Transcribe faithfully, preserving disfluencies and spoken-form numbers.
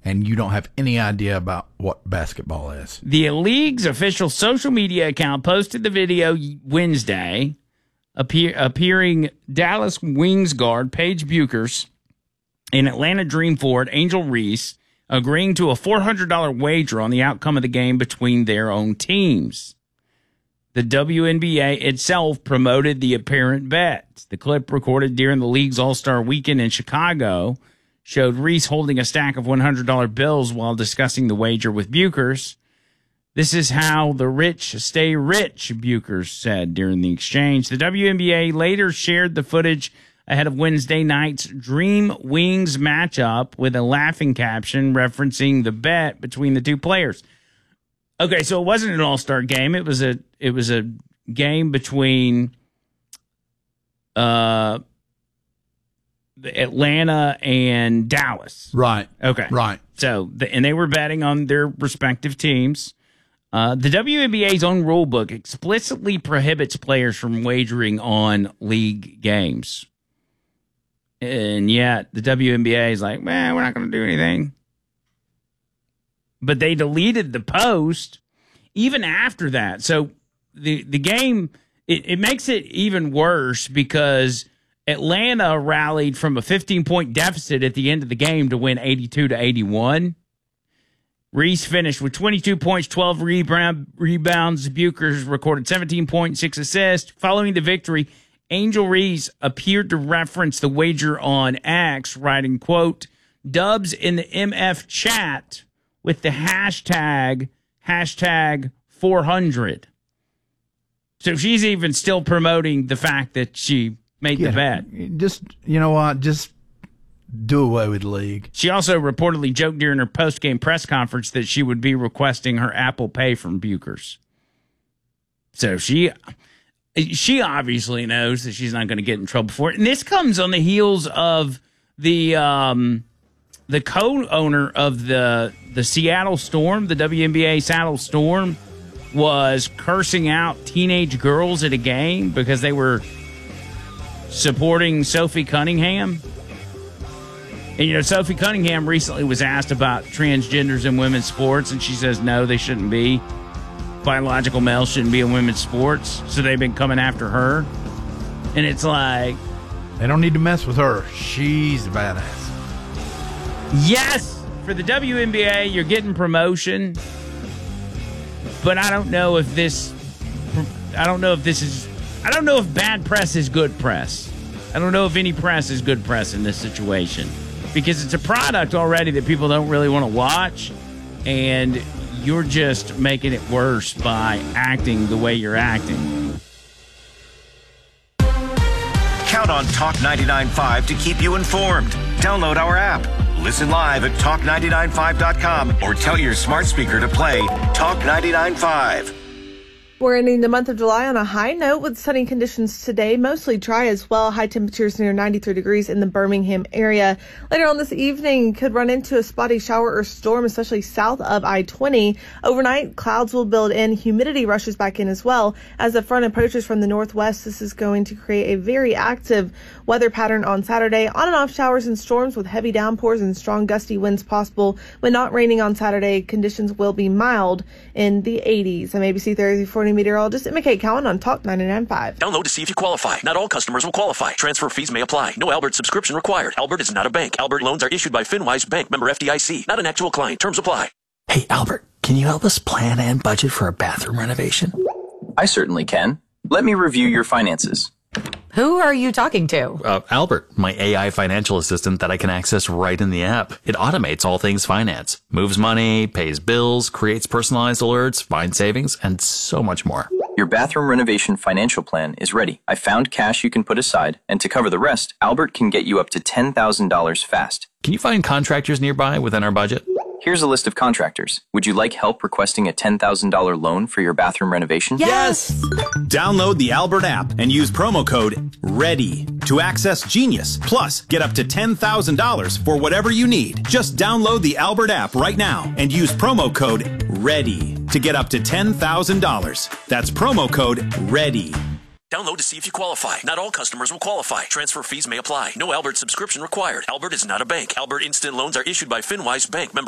and you don't have any idea about what basketball is. The league's official social media account posted the video Wednesday, appear, appearing Dallas Wings guard Paige Bueckers and Atlanta Dream forward Angel Reese agreeing to a four hundred dollars wager on the outcome of the game between their own teams. The W N B A itself promoted the apparent bet. The clip recorded during the league's All-Star Weekend in Chicago showed Reese holding a stack of one hundred dollars bills while discussing the wager with Bueckers. This is how the rich stay rich, Bueckers said during the exchange. The W N B A later shared the footage ahead of Wednesday night's Dream Wings matchup with a laughing caption referencing the bet between the two players. Okay, so it wasn't an all-star game. It was a it was a game between uh, Atlanta and Dallas. Right. Okay. Right. So, the, and they were betting on their respective teams. Uh, the W N B A's own rule book explicitly prohibits players from wagering on league games. And yet the W N B A is like, man, we're not going to do anything. But they deleted the post even after that. So the the game, it, it makes it even worse because Atlanta rallied from a fifteen-point deficit at the end of the game to win eighty-two to eighty-one. Reese finished with twenty-two points, twelve rebound, rebounds. Bueckers recorded seventeen points, six assists. Following the victory, Angel Reese appeared to reference the wager on X, writing, quote, "Dubs in the M F chat with the hashtag, hashtag four hundred. So she's even still promoting the fact that she made yeah, the bet. Just, you know what, just do away with the league. She also reportedly joked during her post-game press conference that she would be requesting her Apple Pay from Bueckers. So she she obviously knows that she's not going to get in trouble for it. And this comes on the heels of the um, the co-owner of the the Seattle Storm, the W N B A Seattle Storm, was cursing out teenage girls at a game because they were supporting Sophie Cunningham. And, you know, Sophie Cunningham recently was asked about transgenders in women's sports, and she says, no, they shouldn't be. Biological males shouldn't be in women's sports. So they've been coming after her. And it's like... They don't need to mess with her. She's a badass. Yes! For the W N B A, you're getting promotion. But I don't know if this... I don't know if this is... I don't know if bad press is good press. I don't know if any press is good press in this situation. Because it's a product already that people don't really want to watch. And you're just making it worse by acting the way you're acting. Count on Talk ninety-nine point five to keep you informed. Download our app. Listen live at talk nine nine five dot com or tell your smart speaker to play Talk ninety-nine point five. We're ending the month of July on a high note with sunny conditions today, mostly dry as well. High temperatures near ninety-three degrees in the Birmingham area. Later on this evening, could run into a spotty shower or storm, especially south of I twenty. Overnight, clouds will build in. Humidity rushes back in as well. As the front approaches from the northwest, this is going to create a very active weather pattern on Saturday. On and off showers and storms with heavy downpours and strong gusty winds possible. When not raining on Saturday, conditions will be mild in the eighties. I'm A B C thirty-four meteorologist Emma Kate Cowan on Talk ninety-nine point five. Download to see if you qualify. Not all customers will qualify. Transfer fees may apply. No Albert subscription required. Albert is not a bank. Albert loans are issued by FinWise Bank, member F D I C. Not an actual client. Terms apply. Hey, Albert, can you help us plan and budget for a bathroom renovation? I certainly can. Let me review your finances. Who are you talking to? Uh, Albert, my A I financial assistant that I can access right in the app. It automates all things finance, moves money, pays bills, creates personalized alerts, finds savings, and so much more. Your bathroom renovation financial plan is ready. I found cash you can put aside, and to cover the rest, Albert can get you up to ten thousand dollars fast. Can you find contractors nearby within our budget? Here's a list of contractors. Would you like help requesting a ten thousand dollars loan for your bathroom renovation? Yes! Download the Albert app and use promo code READY to access Genius. Plus, get up to ten thousand dollars for whatever you need. Just download the Albert app right now and use promo code READY to get up to ten thousand dollars. That's promo code READY. Download to see if you qualify. Not all customers will qualify. Transfer fees may apply. No Albert subscription required. Albert is not a bank. Albert Instant Loans are issued by FinWise Bank, member